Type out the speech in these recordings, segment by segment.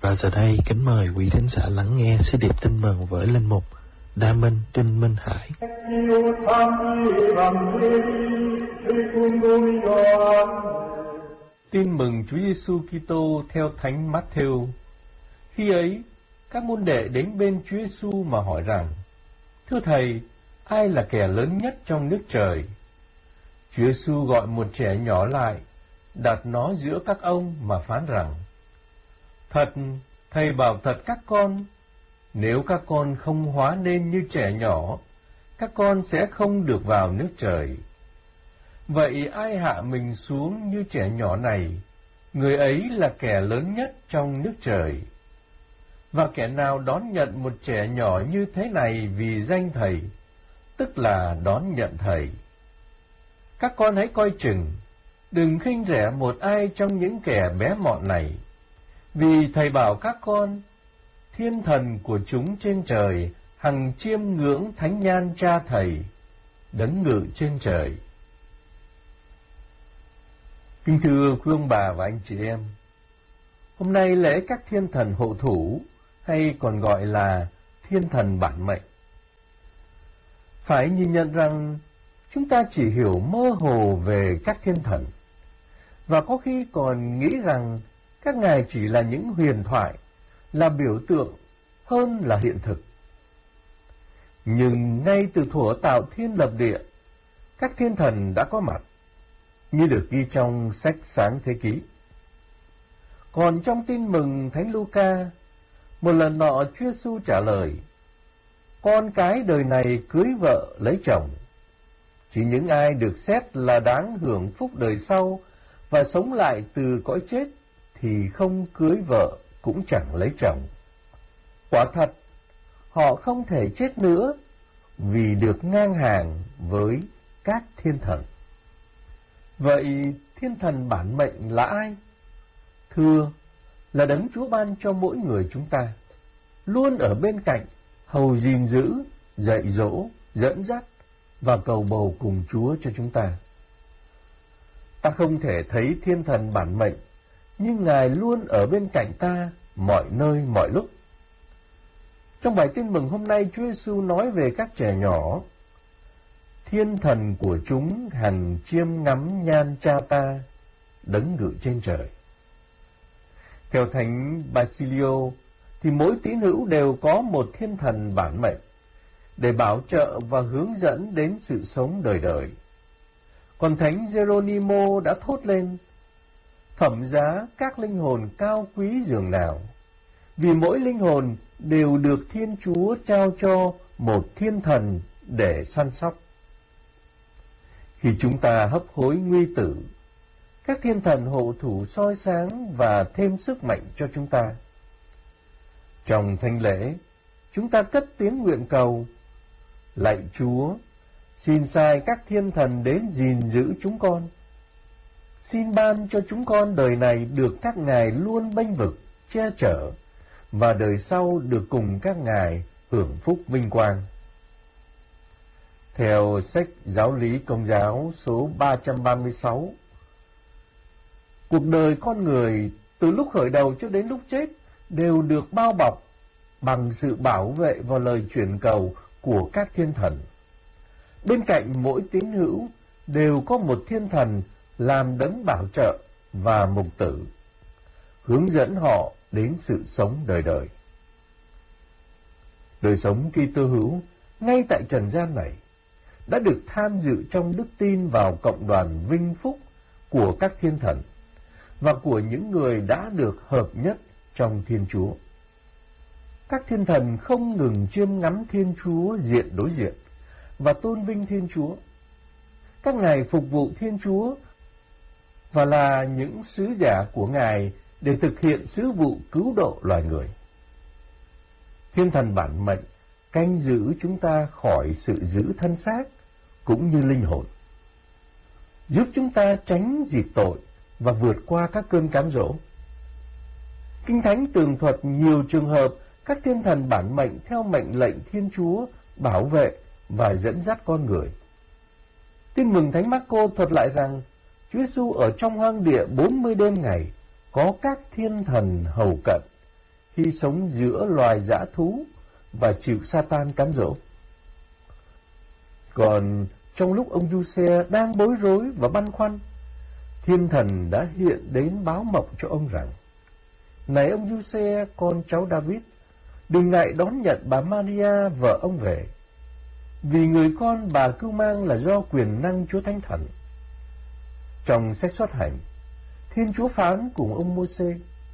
Và giờ đây kính mời quý thính giả lắng nghe sứ điệp tin mừng với linh mục Đa Minh Trinh Minh Hải. Tin mừng Chúa Giêsu Kitô theo Thánh Matthew. Khi ấy, các môn đệ đến bên Chúa Giêsu mà hỏi rằng: Thưa Thầy, ai là kẻ lớn nhất trong nước trời? Chúa Giêsu gọi một trẻ nhỏ lại, đặt nó giữa các ông mà phán rằng: Thật, Thầy bảo thật các con, nếu các con không hóa nên như trẻ nhỏ, các con sẽ không được vào nước trời. Vậy ai hạ mình xuống như trẻ nhỏ này, người ấy là kẻ lớn nhất trong nước trời. Và kẻ nào đón nhận một trẻ nhỏ như thế này vì danh Thầy, tức là đón nhận Thầy. Các con hãy coi chừng, đừng khinh rẻ một ai trong những kẻ bé mọn này, vì Thầy bảo các con, thiên thần của chúng trên trời hằng chiêm ngưỡng thánh nhan Cha Thầy, đấng ngự trên trời. Kính thưa quý ông bà và anh chị em, hôm nay lễ các thiên thần hộ thủ, hay còn gọi là thiên thần bản mệnh. Phải nhìn nhận rằng chúng ta chỉ hiểu mơ hồ về các thiên thần, và có khi còn nghĩ rằng các ngài chỉ là những huyền thoại, là biểu tượng hơn là hiện thực. Nhưng ngay từ thuở tạo thiên lập địa, các thiên thần đã có mặt, như được ghi trong sách Sáng Thế Ký. Còn trong tin mừng Thánh Luca, một lần nọ Chúa Giêsu trả lời: Con cái đời này cưới vợ lấy chồng, chỉ những ai được xét là đáng hưởng phúc đời sau và sống lại từ cõi chết thì không cưới vợ cũng chẳng lấy chồng. Quả thật, họ không thể chết nữa vì được ngang hàng với các thiên thần. Vậy thiên thần bản mệnh là ai? Thưa, là đấng Chúa ban cho mỗi người chúng ta, luôn ở bên cạnh, hầu gìn giữ, dạy dỗ, dẫn dắt và cầu bầu cùng Chúa cho chúng ta. Ta không thể thấy thiên thần bản mệnh, nhưng Ngài luôn ở bên cạnh ta mọi nơi mọi lúc. Trong bài tin mừng hôm nay, Chúa Giêsu nói về các trẻ nhỏ: Thiên thần của chúng hằng chiêm ngắm nhan Cha ta, đấng ngự trên trời. Theo Thánh Basilio, thì mỗi tín hữu đều có một thiên thần bản mệnh để bảo trợ và hướng dẫn đến sự sống đời đời. Còn Thánh Geronimo đã thốt lên: Phẩm giá các linh hồn cao quý dường nào, vì mỗi linh hồn đều được Thiên Chúa trao cho một thiên thần để săn sóc. Khi chúng ta hấp hối nguy tử, các thiên thần hộ thủ soi sáng và thêm sức mạnh cho chúng ta. Trong thánh lễ, chúng ta cất tiếng nguyện cầu: Lạy Chúa, xin sai các thiên thần đến gìn giữ chúng con. Xin ban cho chúng con đời này được các ngài luôn bênh vực, che chở, và đời sau được cùng các ngài hưởng phúc vinh quang. Theo sách Giáo lý Công giáo số 336, cuộc đời con người từ lúc khởi đầu cho đến lúc chết đều được bao bọc bằng sự bảo vệ và lời chuyển cầu của các thiên thần. Bên cạnh mỗi tín hữu đều có một thiên thần làm đấng bảo trợ và mục tử, hướng dẫn họ đến sự sống đời đời. Đời sống Kitô hữu ngay tại trần gian này đã được tham dự trong đức tin vào cộng đoàn vinh phúc của các thiên thần và của những người đã được hợp nhất trong Thiên Chúa. Các thiên thần không ngừng chiêm ngắm Thiên Chúa diện đối diện và tôn vinh Thiên Chúa. Các ngài phục vụ Thiên Chúa và là những sứ giả của Ngài để thực hiện sứ vụ cứu độ loài người. Thiên thần bản mệnh canh giữ chúng ta khỏi sự giữ thân xác cũng như linh hồn, giúp chúng ta tránh dịp tội và vượt qua các cơn cám dỗ. Kinh Thánh tường thuật nhiều trường hợp các thiên thần bản mệnh theo mệnh lệnh Thiên Chúa bảo vệ và dẫn dắt con người. Tin mừng Thánh Mác-cô thuật lại rằng Chúa Giêsu ở trong hoang địa 40 đêm ngày có các thiên thần hầu cận, khi sống giữa loài dã thú và chịu Satan cám dỗ. Còn trong lúc ông Giuse đang bối rối và băn khoăn, thiên thần đã hiện đến báo mộng cho ông rằng: này ông Giuse, con cháu David, đừng ngại đón nhận bà Maria vợ ông về, vì người con bà cưu mang là do quyền năng Chúa Thánh Thần. Trong sách Xuất Hành, Thiên Chúa phán cùng ông Mô-sê: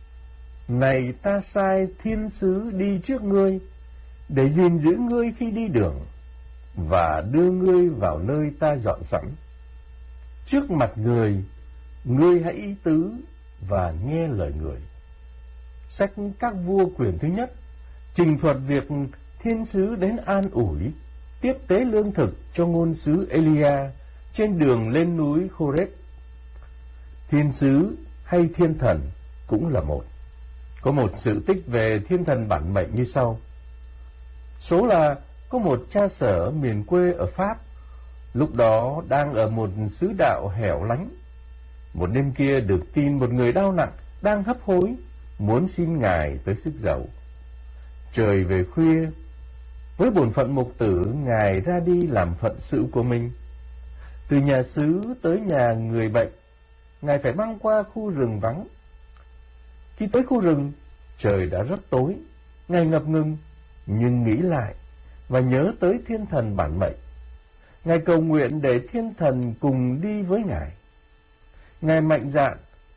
này ta sai thiên sứ đi trước ngươi, để gìn giữ ngươi khi đi đường, và đưa ngươi vào nơi ta dọn sẵn. Trước mặt người, ngươi hãy ý tứ và nghe lời người. Sách Các Vua quyển thứ nhất trình thuật việc thiên sứ đến an ủi, tiếp tế lương thực cho ngôn sứ Elia trên đường lên núi Khoreb. Thiên sứ hay thiên thần cũng là một. Có một sự tích về thiên thần bản mệnh như sau. Số là có một cha sở miền quê ở Pháp, lúc đó đang ở một xứ đạo hẻo lánh. Một đêm kia được tin một người đau nặng đang hấp hối, muốn xin ngài tới sức dầu. Trời về khuya, với bổn phận mục tử, ngài ra đi làm phận sự của mình. Từ nhà xứ tới nhà người bệnh, ngài phải băng qua khu rừng vắng. Khi tới khu rừng, trời đã rất tối, ngài ngập ngừng, nhưng nghĩ lại và nhớ tới thiên thần bản mệnh. Ngài cầu nguyện để thiên thần cùng đi với ngài. Ngài mạnh dạn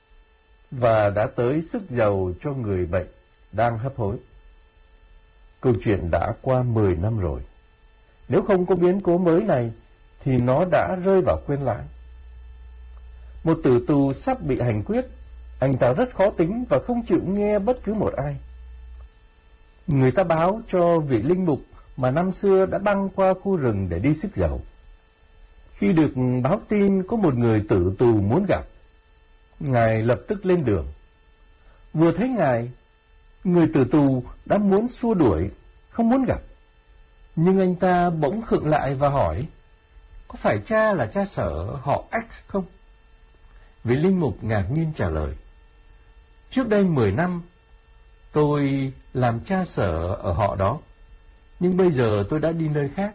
và đã tới sức dầu cho người bệnh đang hấp hối. Câu chuyện đã qua 10 năm rồi. Nếu không có biến cố mới này, thì nó đã rơi vào quên lãng. Một tử tù sắp bị hành quyết, anh ta rất khó tính và không chịu nghe bất cứ một ai. Người ta báo cho vị linh mục mà năm xưa đã băng qua khu rừng để đi sức dầu. Khi được báo tin có một người tử tù muốn gặp, ngài lập tức lên đường. Vừa thấy ngài, người tử tù đã muốn xua đuổi, không muốn gặp. Nhưng anh ta bỗng khựng lại và hỏi: có phải cha là cha sở họ X không? Vị linh mục ngạc nhiên trả lời: trước đây 10 năm, tôi làm cha sở ở họ đó, nhưng bây giờ tôi đã đi nơi khác.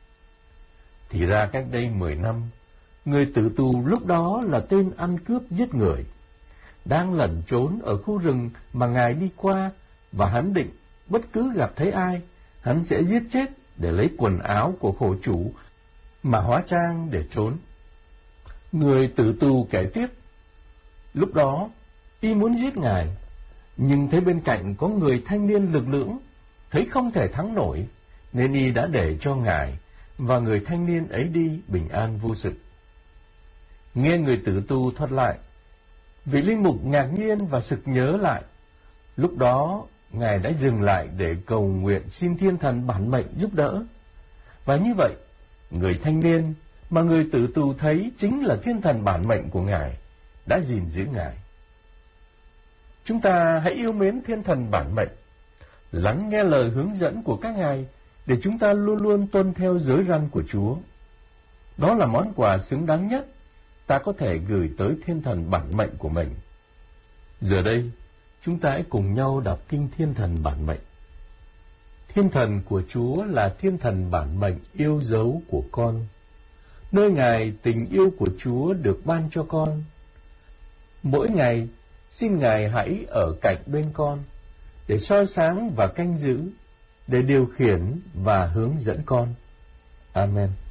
Thì ra cách đây 10 năm, người tử tù lúc đó là tên ăn cướp giết người, đang lẩn trốn ở khu rừng mà ngài đi qua, và hắn định bất cứ gặp thấy ai, hắn sẽ giết chết để lấy quần áo của khổ chủ mà hóa trang để trốn. Người tử tù kể tiếp: lúc đó, y muốn giết ngài, nhưng thấy bên cạnh có người thanh niên lực lưỡng, thấy không thể thắng nổi, nên y đã để cho ngài và người thanh niên ấy đi bình an vô sự. Nghe người tử tù thuật lại, vị linh mục ngạc nhiên và sực nhớ lại. Lúc đó, ngài đã dừng lại để cầu nguyện xin thiên thần bản mệnh giúp đỡ. Và như vậy, người thanh niên mà người tử tù thấy chính là thiên thần bản mệnh của ngài, đã gìn giữ ngài. Chúng ta hãy yêu mến thiên thần bản mệnh, lắng nghe lời hướng dẫn của các ngài, để chúng ta luôn luôn tuân theo giới răn của Chúa. Đó là món quà xứng đáng nhất ta có thể gửi tới thiên thần bản mệnh của mình. Giờ đây, chúng ta hãy cùng nhau đọc kinh thiên thần bản mệnh. Thiên thần của Chúa là thiên thần bản mệnh yêu dấu của con. Nơi Ngài, tình yêu của Chúa được ban cho con. Mỗi ngày, xin Ngài hãy ở cạnh bên con, để soi sáng và canh giữ, để điều khiển và hướng dẫn con. Amen.